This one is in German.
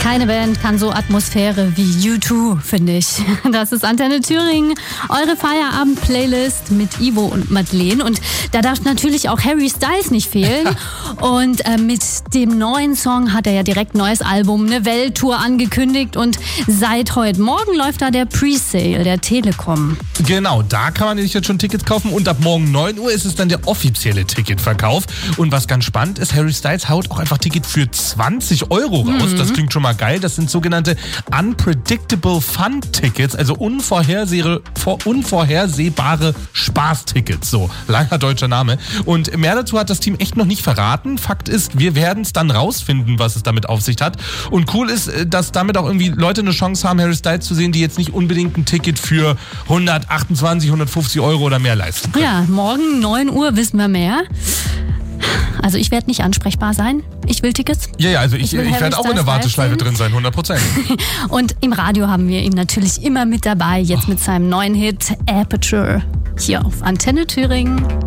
Keine Band kann so Atmosphäre wie U2, finde ich. Das ist Antenne Thüringen, eure Feierabend-Playlist mit Ivo und Madeleine. Und da darf natürlich auch Harry Styles nicht fehlen. Und mit dem neuen Song hat er ja direkt ein neues Album, eine Welttour angekündigt. Und seit heute Morgen läuft da der Presale der Telekom. Genau, da kann man sich jetzt schon Tickets kaufen. Und ab morgen 9 Uhr ist es dann der offizielle Ticketverkauf. Und was ganz spannend ist, Harry Styles haut auch einfach Ticket für 20 Euro raus. Das klingt schon mal geil. Das sind sogenannte Unpredictable Fun Tickets, also unvorhersehbare Spaßtickets. So, langer deutscher Name. Und mehr dazu hat das Team echt noch nicht verraten. Fakt ist, wir werden es dann rausfinden, was es damit auf sich hat. Und cool ist, dass damit auch irgendwie Leute eine Chance haben, Harry Styles zu sehen, die jetzt nicht unbedingt ein Ticket für 128, 150 Euro oder mehr leisten können. Ja, morgen 9 Uhr wissen wir mehr. Also ich werde nicht ansprechbar sein. Ich will Tickets. Ja, also ich werde auch in der Warteschleife drin sein, 100%. Und im Radio haben wir ihn natürlich immer mit dabei, jetzt mit seinem neuen Hit Aperture hier auf Antenne Thüringen.